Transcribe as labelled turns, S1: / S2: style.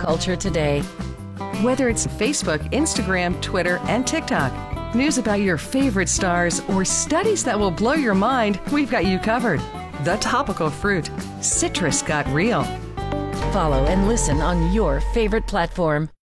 S1: culture today. Whether it's Facebook, Instagram, Twitter, and TikTok, news about your favorite stars, or studies that will blow your mind, we've got you covered. The Topical Fruit. Citrus got real. Follow and listen on your favorite platform.